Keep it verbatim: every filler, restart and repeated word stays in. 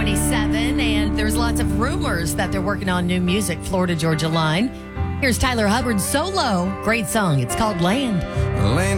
twenty-seven, and there's lots of rumors that they're working on new music, Florida Georgia Line. Here's Tyler Hubbard solo. Great song. It's called Land. Land